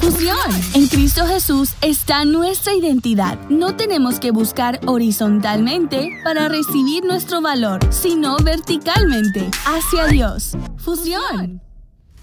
Fusión. En Cristo Jesús está nuestra identidad. No tenemos que buscar horizontalmente para recibir nuestro valor, sino verticalmente, hacia Dios. Fusión.